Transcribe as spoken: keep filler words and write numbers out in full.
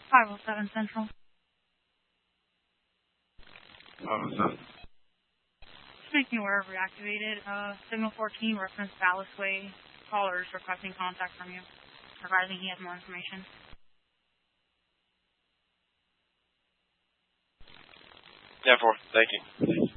five oh seven Central. five oh seven. Just making aware of reactivated. Uh, Signal fourteen, reference Dallas Way. Caller is requesting contact from you, providing he has more information. ten four, thank you.